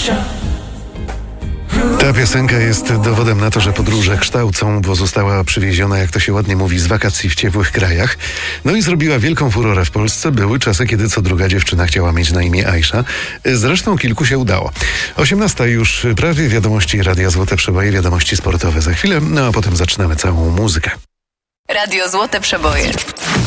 Ta piosenka jest dowodem na to, że podróże kształcą, bo została przywieziona, jak to się ładnie mówi, z wakacji w ciepłych krajach. No i zrobiła wielką furorę w Polsce. Były czasy, kiedy co druga dziewczyna chciała mieć na imię Aisza. Zresztą kilku się udało. 18 już prawie, wiadomości Radia Złote Przeboje, wiadomości sportowe za chwilę, no a potem zaczynamy całą muzykę. Radio Złote Przeboje.